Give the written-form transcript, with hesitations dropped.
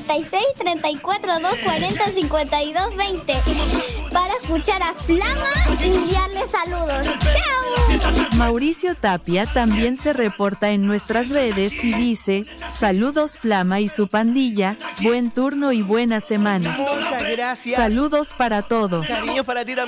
56 34 2 40 52 20 para escuchar a Flama y enviarle saludos. ¡Chao! Mauricio Tapia también se reporta en nuestras redes y dice: saludos Flama y su pandilla, buen turno y buena semana. Muchas gracias. Saludos para todos. Cariños para ti también.